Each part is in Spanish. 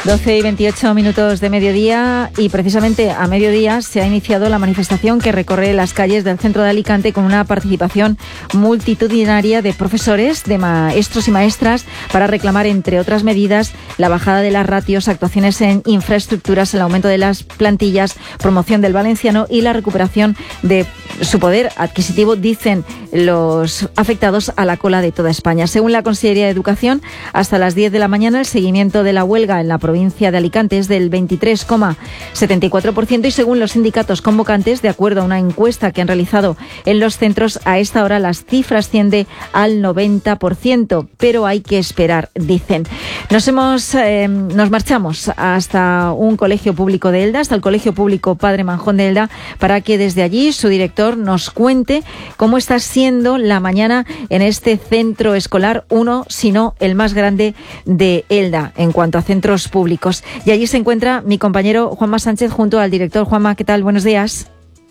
12:28 de mediodía, y precisamente a mediodía se ha iniciado la manifestación que recorre las calles del centro de Alicante con una participación multitudinaria de profesores, de maestros y maestras, para reclamar, entre otras medidas, la bajada de las ratios, actuaciones en infraestructuras, el aumento de las plantillas, promoción del valenciano y la recuperación de su poder adquisitivo, dicen los afectados, a la cola de toda España. Según la Consellería de Educación, hasta las 10 de la mañana el seguimiento de la huelga en la provincia de Alicante es del 23,74%, y según los sindicatos convocantes, de acuerdo a una encuesta que han realizado en los centros, a esta hora las cifras ascienden al 90%, pero hay que esperar, dicen. Nos marchamos hasta un colegio público de Elda, hasta el Colegio Público Padre Manjón de Elda, para que desde allí su director nos cuente cómo está siendo la mañana en este centro escolar, uno, si no el más grande de Elda en cuanto a centros públicos. Y allí se encuentra mi compañero Juanma Sánchez junto al director. Juanma, ¿qué tal? Buenos días.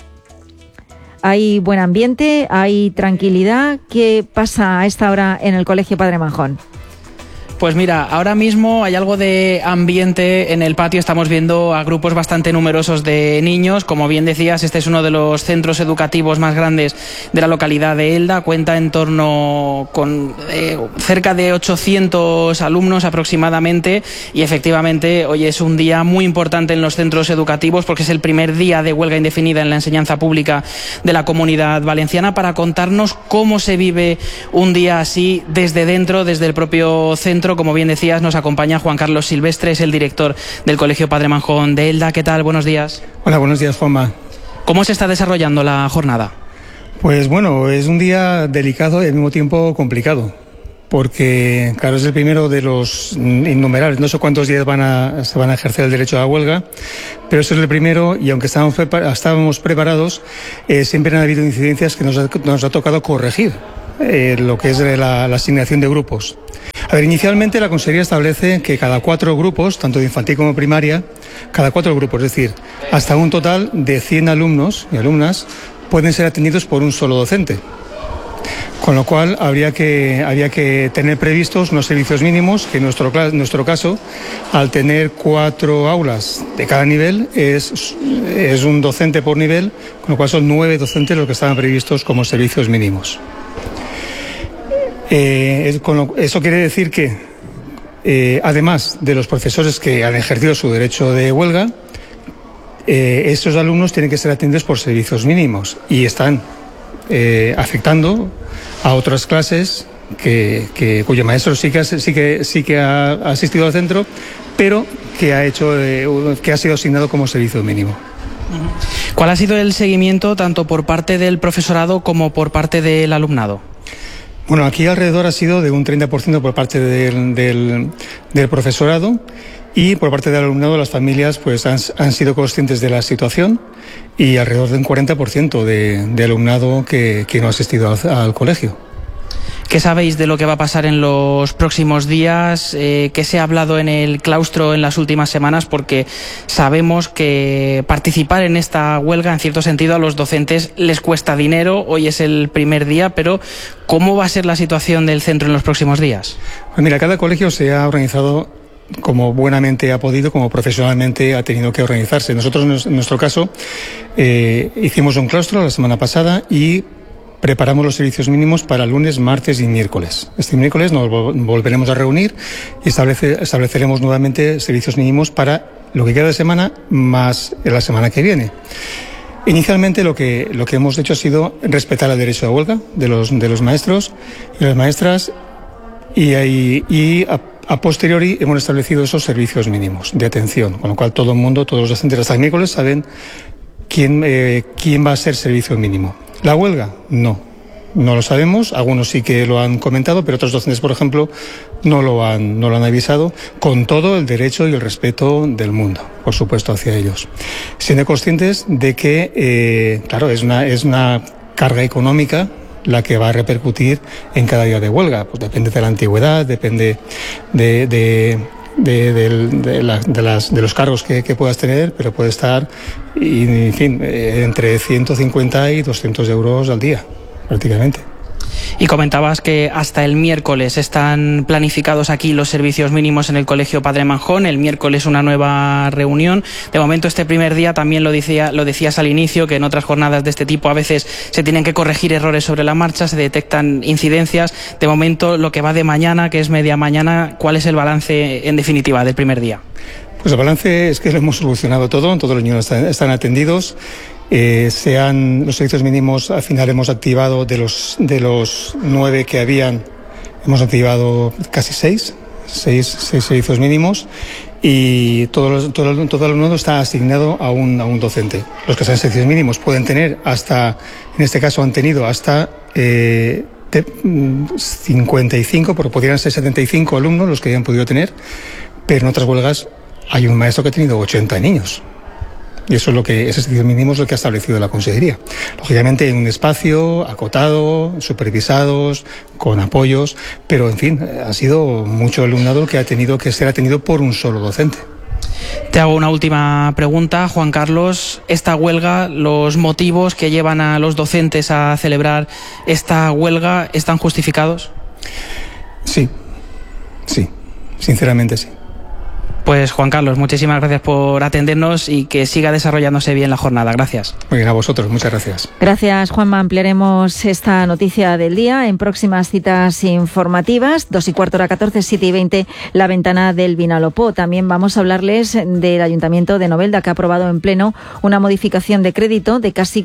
¿Hay buen ambiente? ¿Hay tranquilidad? ¿Qué pasa a esta hora en el Colegio Padre Manjón? Pues mira, ahora mismo hay algo de ambiente en el patio. Estamos viendo a grupos bastante numerosos de niños. Como bien decías, este es uno de los centros educativos más grandes de la localidad de Elda. Cuenta en torno con cerca de 800 alumnos aproximadamente, y efectivamente hoy es un día muy importante en los centros educativos porque es el primer día de huelga indefinida en la enseñanza pública de la Comunidad Valenciana. Para contarnos cómo se vive un día así desde dentro, desde el propio centro, como bien decías, nos acompaña Juan Carlos Silvestre, es el director del Colegio Padre Manjón de Elda. ¿Qué tal? Buenos días. Hola, buenos días, Juanma. ¿Cómo se está desarrollando la jornada? Pues bueno, es un día delicado y al mismo tiempo complicado, porque claro, es el primero de los innumerables. No sé cuántos días se van a ejercer el derecho a la huelga, pero eso es el primero, y aunque estábamos preparados, siempre han habido incidencias que nos ha tocado corregir, lo que es la asignación de grupos. A ver, inicialmente la Consejería establece que cada 4 grupos, tanto de infantil como primaria, cada 4 grupos, es decir, hasta un total de 100 alumnos y alumnas, pueden ser atendidos por un solo docente. Con lo cual habría que tener previstos unos servicios mínimos, que en nuestro caso, al tener 4 aulas de cada nivel, es un docente por nivel, con lo cual son 9 docentes los que estaban previstos como servicios mínimos. Eso quiere decir que, además de los profesores que han ejercido su derecho de huelga, estos alumnos tienen que ser atendidos por servicios mínimos, y están afectando a otras clases cuyo maestro sí que ha asistido al centro, pero que ha sido asignado como servicio mínimo. ¿Cuál ha sido el seguimiento tanto por parte del profesorado como por parte del alumnado? Bueno, aquí alrededor ha sido de un 30% por parte del profesorado, y por parte del alumnado las familias pues han sido conscientes de la situación, y alrededor de un 40% de alumnado que no ha asistido al colegio. ¿Qué sabéis de lo que va a pasar en los próximos días? ¿Qué se ha hablado en el claustro en las últimas semanas? Porque sabemos que participar en esta huelga, en cierto sentido, a los docentes les cuesta dinero. Hoy es el primer día, pero ¿cómo va a ser la situación del centro en los próximos días? Pues mira, cada colegio se ha organizado como buenamente ha podido, como profesionalmente ha tenido que organizarse. Nosotros, en nuestro caso, hicimos un claustro la semana pasada y preparamos los servicios mínimos para lunes, martes y miércoles. Este miércoles nos volveremos a reunir y estableceremos nuevamente servicios mínimos para lo que queda de semana más la semana que viene. Inicialmente lo que hemos hecho ha sido respetar el derecho a huelga de los maestros y las maestras, y a posteriori hemos establecido esos servicios mínimos de atención, con lo cual todo el mundo, todos los docentes hasta el miércoles saben quién va a ser servicio mínimo. ¿La huelga? No lo sabemos. Algunos sí que lo han comentado, pero otros docentes, por ejemplo, no lo han avisado, con todo el derecho y el respeto del mundo, por supuesto, hacia ellos. Siendo conscientes de que, claro, es una carga económica la que va a repercutir en cada día de huelga. Pues depende de la antigüedad, depende de los cargos que puedas tener, pero puede estar, en fin, entre 150 y 200 euros al día, prácticamente. Y comentabas que hasta el miércoles están planificados aquí los servicios mínimos en el Colegio Padre Manjón. El miércoles una nueva reunión. De momento, este primer día también lo decías al inicio, que en otras jornadas de este tipo a veces se tienen que corregir errores sobre la marcha, se detectan incidencias. De momento, lo que va de mañana, que es media mañana, ¿cuál es el balance en definitiva del primer día? Pues el balance es que lo hemos solucionado todo, todos los niños están atendidos. Los servicios mínimos al final hemos activado de los 9 que habían, hemos activado casi 6 servicios mínimos, y todo el alumnado está asignado a un docente. Los que están en servicios mínimos pueden tener hasta, en este caso han tenido hasta 55, pero podrían ser 75 alumnos los que hayan podido tener, pero en otras huelgas hay un maestro que ha tenido 80 niños. Y eso es ese servicio mínimo es lo que ha establecido la Consejería. Lógicamente en un espacio acotado, supervisados, con apoyos, pero en fin, ha sido mucho alumnado que ha tenido que ser atendido por un solo docente. Te hago una última pregunta, Juan Carlos. ¿Esta huelga, los motivos que llevan a los docentes a celebrar esta huelga, están justificados? Sí, sinceramente sí. Pues Juan Carlos, muchísimas gracias por atendernos y que siga desarrollándose bien la jornada. Gracias. Muy bien, a vosotros, muchas gracias. Gracias, Juanma. Ampliaremos esta noticia del día en próximas citas informativas. 2:15, hora 14, 7:20, la ventana del Vinalopó. También vamos a hablarles del Ayuntamiento de Novelda, que ha aprobado en pleno una modificación de crédito de casi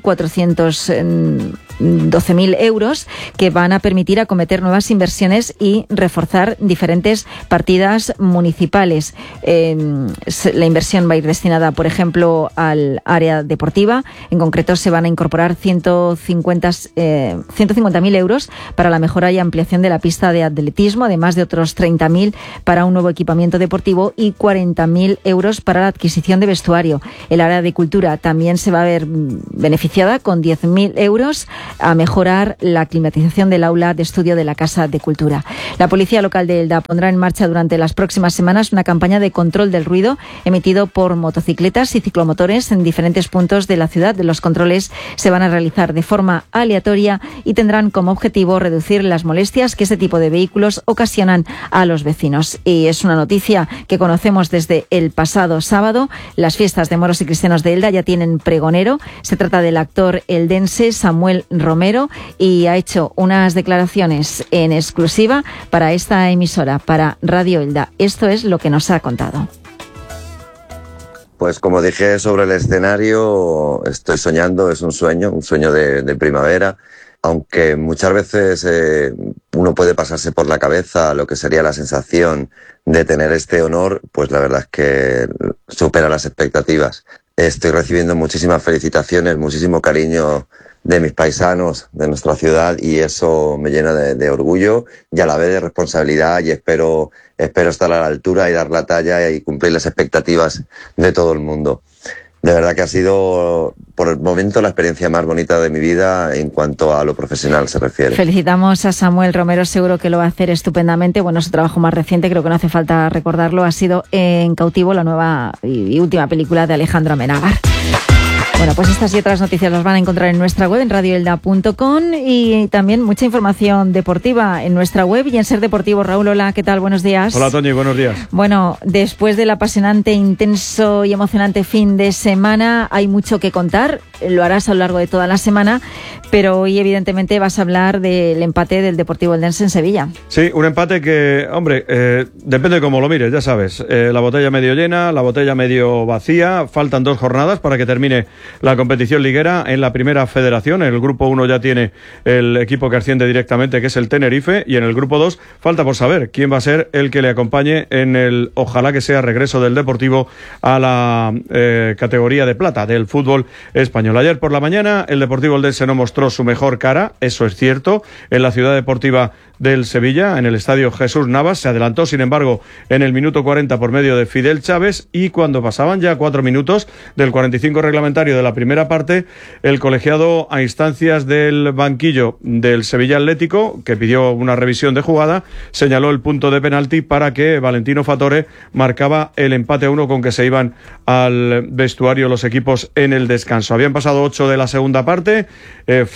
412.000 euros que van a permitir acometer nuevas inversiones y reforzar diferentes partidas municipales. La inversión va a ir destinada, por ejemplo, al área deportiva. En concreto, se van a incorporar 150.000 euros para la mejora y ampliación de la pista de atletismo, además de otros 30.000 para un nuevo equipamiento deportivo y 40.000 euros para la adquisición de vestuario. El área de cultura también se va a ver beneficiada con 10.000 euros a mejorar la climatización del aula de estudio de la Casa de Cultura. La Policía Local de Elda pondrá en marcha durante las próximas semanas una campaña de control del ruido emitido por motocicletas y ciclomotores en diferentes puntos de la ciudad. Los controles se van a realizar de forma aleatoria y tendrán como objetivo reducir las molestias que este tipo de vehículos ocasionan a los vecinos. Y es una noticia que conocemos desde el pasado sábado. Las fiestas de moros y cristianos de Elda ya tienen pregonero. Se trata del actor eldense Samuel Romero y ha hecho unas declaraciones en exclusiva para esta emisora, para Radio Elda. Esto es lo que nos ha contado. Pues como dije sobre el escenario, estoy soñando, es un sueño de primavera, aunque muchas veces uno puede pasarse por la cabeza lo que sería la sensación de tener este honor, pues la verdad es que supera las expectativas. Estoy recibiendo muchísimas felicitaciones, muchísimo cariño de mis paisanos, de nuestra ciudad, y eso me llena de orgullo y a la vez de responsabilidad, y espero estar a la altura y dar la talla y cumplir las expectativas de todo el mundo. De verdad que ha sido, por el momento, la experiencia más bonita de mi vida en cuanto a lo profesional se refiere. Felicitamos a Samuel Romero, seguro que lo va a hacer estupendamente. Bueno, su trabajo más reciente, creo que no hace falta recordarlo, ha sido En Cautivo, la nueva y última película de Alejandro Amenábar. Bueno, pues estas y otras noticias las van a encontrar en nuestra web, en radioelda.com, y también mucha información deportiva en nuestra web y en Ser Deportivo. Raúl, hola, ¿qué tal? Buenos días. Hola, Toñi, buenos días. Bueno, después del apasionante, intenso y emocionante fin de semana, hay mucho que contar. Lo harás a lo largo de toda la semana, pero hoy evidentemente vas a hablar del empate del Deportivo Eldense en Sevilla. Sí, un empate que, hombre, depende de cómo lo mires, ya sabes. La botella medio llena, la botella medio vacía. Faltan 2 jornadas para que termine la competición liguera en la primera federación. En el grupo 1 ya tiene el equipo que asciende directamente, que es el Tenerife, y en el grupo 2 falta por saber quién va a ser el que le acompañe en el, ojalá que sea, regreso del Deportivo a la categoría de plata del fútbol español. Ayer por la mañana el Deportivo Eldense no mostró su mejor cara, eso es cierto, en la ciudad deportiva del Sevilla, en el estadio Jesús Navas. Se adelantó, sin embargo, en el minuto 40 por medio de Fidel Chávez, y cuando pasaban ya 4 minutos del 45 reglamentario de la primera parte, el colegiado, a instancias del banquillo del Sevilla Atlético, que pidió una revisión de jugada, señaló el punto de penalti para que Valentino Fatore marcaba el empate a 1 con que se iban al vestuario los equipos en el descanso. Habían pasado 8 de la segunda parte. Fran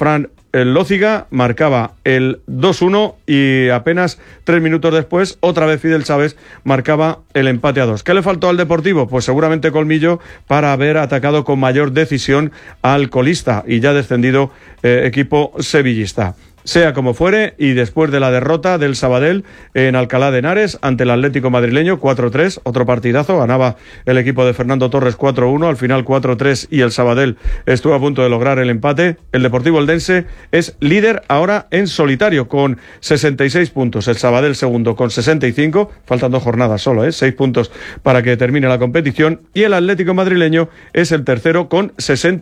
el Lóciga marcaba el 2-1 y apenas 3 minutos después, otra vez Fidel Chávez marcaba el empate a 2. ¿Qué le faltó al Deportivo? Pues seguramente colmillo para haber atacado con mayor decisión al colista y ya descendido equipo sevillista. Sea como fuere, y después de la derrota del Sabadell en Alcalá de Henares ante el Atlético madrileño 4-3, otro partidazo, ganaba el equipo de Fernando Torres 4-1, al final 4-3 y el Sabadell estuvo a punto de lograr el empate. El Deportivo Eldense es líder ahora en solitario con 66 puntos, el Sabadell segundo con 65, faltan 2 jornadas solo, 6 puntos para que termine la competición, y el Atlético madrileño es el tercero con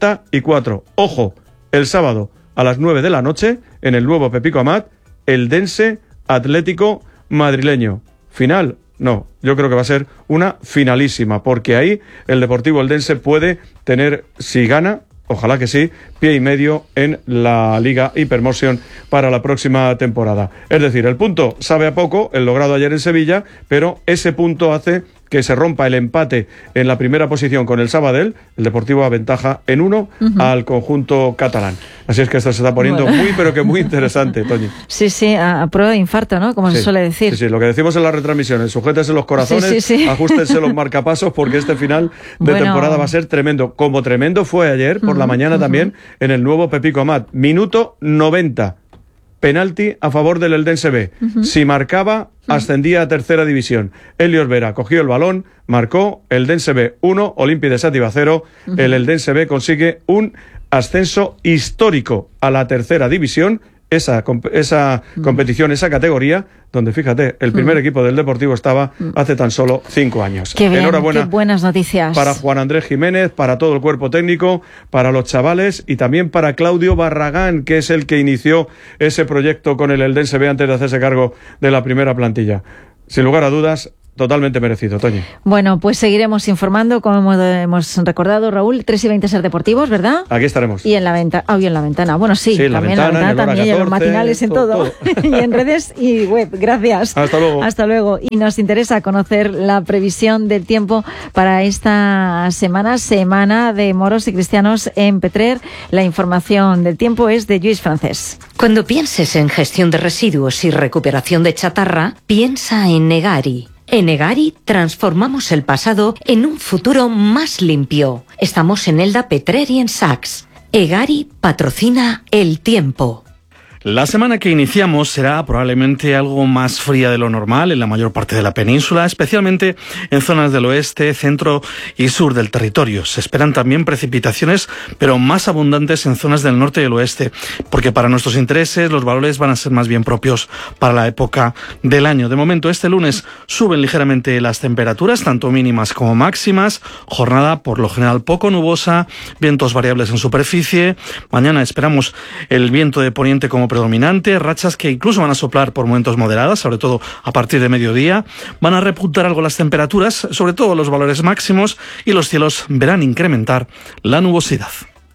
64. Ojo, el sábado a las 9 de la noche, en el nuevo Pepico Amat, Eldense Atlético madrileño. ¿Final? No, yo creo que va a ser una finalísima, porque ahí el Deportivo Eldense puede tener, si gana, ojalá que sí, pie y medio en la Liga Hypermotion para la próxima temporada. Es decir, el punto sabe a poco, el logrado ayer en Sevilla, pero ese punto hace que se rompa el empate en la primera posición con el Sabadell. El Deportivo aventaja en 1 al conjunto catalán. Así es que esto se está poniendo muy, pero que muy interesante, Toñi. Sí, a prueba de infarto, ¿no? Como se suele decir. Sí, lo que decimos en las retransmisiones, sujétense los corazones, ajustense los marcapasos, porque este final de temporada va a ser tremendo. Como tremendo fue ayer, por la mañana también, en el nuevo Pepico Amat. Minuto 90. Penalti a favor del Eldense B. Si marcaba, ascendía a tercera división. Helios Vera cogió el balón, marcó, Eldense B 1, Olimpia de Sátiva 0. El Eldense B consigue un ascenso histórico a la tercera división. Esa competición, esa categoría, donde, fíjate, el primer equipo del Deportivo estaba hace tan solo 5 años. Qué bien, enhorabuena. Qué buenas noticias. Para Juan Andrés Jiménez, para todo el cuerpo técnico, para los chavales y también para Claudio Barragán, que es el que inició ese proyecto con el Eldense B antes de hacerse cargo de la primera plantilla. Sin lugar a dudas, totalmente merecido, Toñi. Bueno, pues seguiremos informando, como hemos recordado, Raúl, 3:20 Ser Deportivos, ¿verdad? Aquí estaremos. Y en la ventana. Bueno, sí, también en la ventana, también en los matinales, en todo. Y en redes y web. Gracias. Hasta luego. Hasta luego. Y nos interesa conocer la previsión del tiempo para esta semana de moros y cristianos en Petrer. La información del tiempo es de Lluís Francés. Cuando pienses en gestión de residuos y recuperación de chatarra, piensa en Egari. En Egari transformamos el pasado en un futuro más limpio. Estamos en Elda, Petrer y en Saks. Egari patrocina el tiempo. La semana que iniciamos será probablemente algo más fría de lo normal en la mayor parte de la península, especialmente en zonas del oeste, centro y sur del territorio. Se esperan también precipitaciones, pero más abundantes en zonas del norte y el oeste, porque para nuestros intereses los valores van a ser más bien propios para la época del año. De momento, este lunes suben ligeramente las temperaturas, tanto mínimas como máximas, jornada por lo general poco nubosa, vientos variables en superficie. Mañana esperamos el viento de poniente como predominante, rachas que incluso van a soplar por momentos moderadas, sobre todo a partir de mediodía. Van a repuntar algo las temperaturas, sobre todo los valores máximos, y los cielos verán incrementar la nubosidad.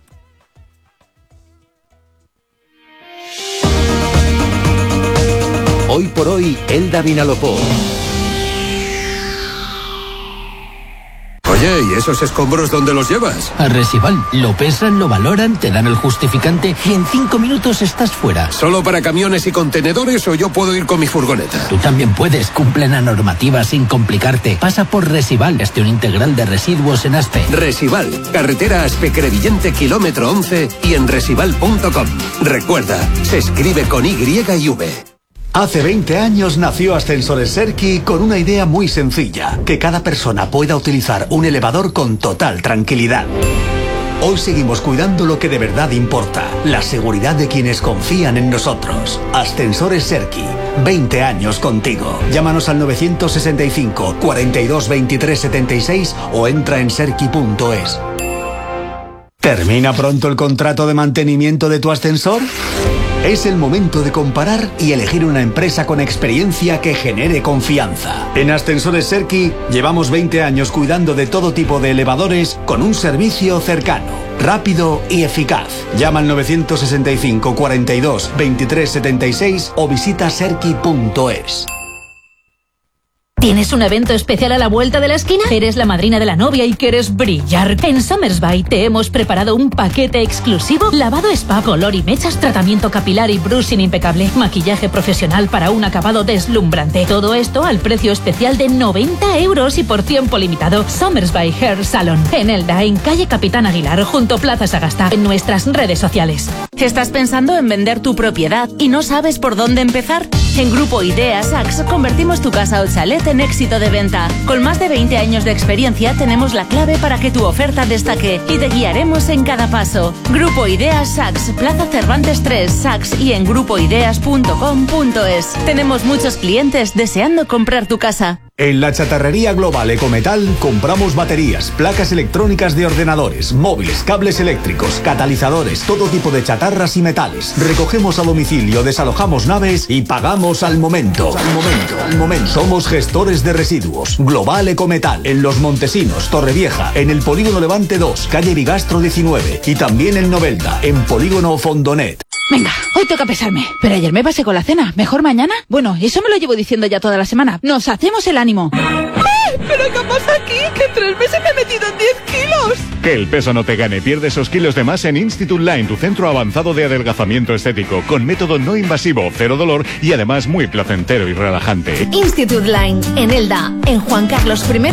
Hoy por hoy, Elda Vinalopó. Oye, ¿y esos escombros dónde los llevas? A Resival. Lo pesan, lo valoran, te dan el justificante y en 5 minutos estás fuera. ¿Solo para camiones y contenedores o yo puedo ir con mi furgoneta? Tú también puedes. Cumple la normativa sin complicarte. Pasa por Resival, gestión integral de residuos en Aspe. Resival, carretera Aspe-Crevillente, kilómetro 11 y en resival.com. Recuerda, se escribe con Y y V. Hace 20 años nació Ascensores Serki con una idea muy sencilla, que cada persona pueda utilizar un elevador con total tranquilidad. Hoy seguimos cuidando lo que de verdad importa, la seguridad de quienes confían en nosotros. Ascensores Serki, 20 años contigo. Llámanos al 965 42 23 76 o entra en serki.es. ¿Termina pronto el contrato de mantenimiento de tu ascensor? Es el momento de comparar y elegir una empresa con experiencia que genere confianza. En Ascensores Serki llevamos 20 años cuidando de todo tipo de elevadores con un servicio cercano, rápido y eficaz. Llama al 965 42 23 76 o visita serki.es. ¿Tienes un evento especial a la vuelta de la esquina? ¿Eres la madrina de la novia y quieres brillar? En Summersby te hemos preparado un paquete exclusivo: lavado spa, color y mechas, tratamiento capilar y brushing impecable, maquillaje profesional para un acabado deslumbrante. Todo esto al precio especial de 90 € y por tiempo limitado. Summersby Hair Salon, en Elda, en calle Capitán Aguilar, junto Plaza Sagasta, en nuestras redes sociales. ¿Estás pensando en vender tu propiedad y no sabes por dónde empezar? En Grupo Ideas Sax convertimos tu casa o chalet en éxito de venta. Con más de 20 años de experiencia tenemos la clave para que tu oferta destaque y te guiaremos en cada paso. Grupo Ideas Sax, Plaza Cervantes 3, Sax, y en grupoideas.com.es. Tenemos muchos clientes deseando comprar tu casa. En la chatarrería global Ecometal compramos baterías, placas electrónicas de ordenadores, móviles, cables eléctricos, catalizadores, todo tipo de chatarras y metales. Recogemos a domicilio, desalojamos naves y pagamos al momento. Al momento. Somos gestores de residuos. Global Ecometal, en Los Montesinos, Torrevieja, en el Polígono Levante 2, calle Bigastro 19, y también en Novelda, en Polígono Fondonet. Venga, hoy toca pesarme. Pero ayer me pasé con la cena. ¿Mejor mañana? Bueno, eso me lo llevo diciendo ya toda la semana. Nos hacemos el ánimo. ¿Pero qué pasa aquí? Que en 3 meses me he metido en 10 kilos. Que el peso no te gane. Pierde esos kilos de más en Institute Line, tu centro avanzado de adelgazamiento estético, con método no invasivo, cero dolor y además muy placentero y relajante. Institute Line, en Elda, en Juan Carlos I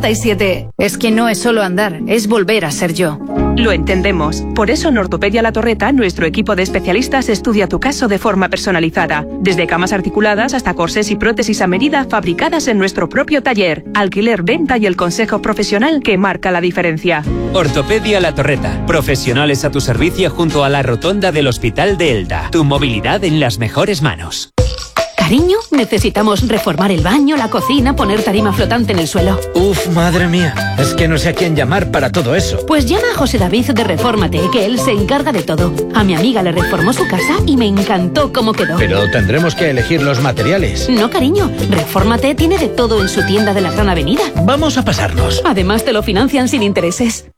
67. Es que no es solo andar, es volver a ser yo. Lo entendemos. Por eso en Ortopedia La Torreta, nuestro equipo de especialistas estudia tu caso de forma personalizada. Desde camas articuladas hasta corsés y prótesis a medida fabricadas en nuestro propio taller. Alquiler, venta y el consejo profesional que marca la diferencia. Ortopedia La Torreta. Profesionales a tu servicio junto a la rotonda del Hospital de Elda. Tu movilidad en las mejores manos. Cariño, necesitamos reformar el baño, la cocina, poner tarima flotante en el suelo. Uf, madre mía, es que no sé a quién llamar para todo eso. Pues llama a José David de Refórmate, que él se encarga de todo. A mi amiga le reformó su casa y me encantó cómo quedó. Pero tendremos que elegir los materiales. No, cariño, Refórmate tiene de todo en su tienda de la Gran Avenida. Vamos a pasarnos. Además te lo financian sin intereses.